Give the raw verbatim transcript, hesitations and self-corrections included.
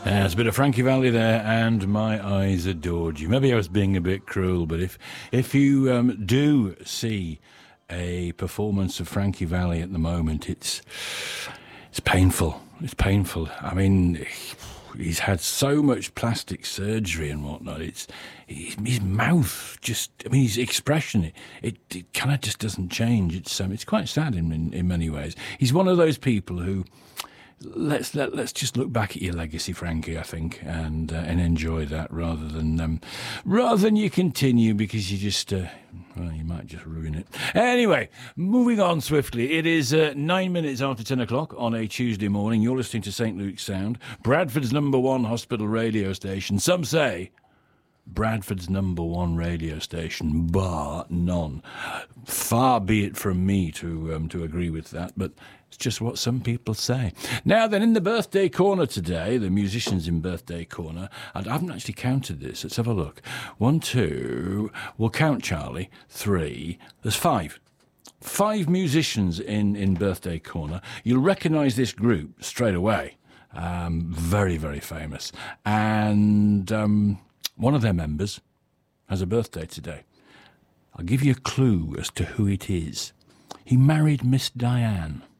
Uh, it's a bit of Frankie Valli there, and My Eyes Adored You. Maybe I was being a bit cruel, but if if you um, do see a performance of Frankie Valli at the moment, it's it's painful. It's painful. I mean, he's had so much plastic surgery and whatnot. It's his, his mouth just. I mean, his expression. It it, it kind of just doesn't change. It's um, it's quite sad in, in in many ways. He's one of those people who. Let's let, let's just look back at your legacy, Frankie. I think, and uh, and enjoy that rather than um, rather than you continue because you just uh, well, you might just ruin it. Anyway, moving on swiftly. It is uh, nine minutes after ten o'clock on a Tuesday morning. You're listening to Saint Luke's Sound, Bradford's number one hospital radio station. Some say Bradford's number one radio station, bar none. Far be it from me to um, to agree with that, but it's just what some people say. Now then, in the birthday corner today, the musicians in birthday corner, and I haven't actually counted this. Let's have a look. One, two. We'll count Charlie. Three. There's five. Five musicians in in birthday corner. You'll recognise this group straight away. Um, very very famous, and. Um, One of their members has a birthday today. I'll give you a clue as to who it is. He married Miss Diane.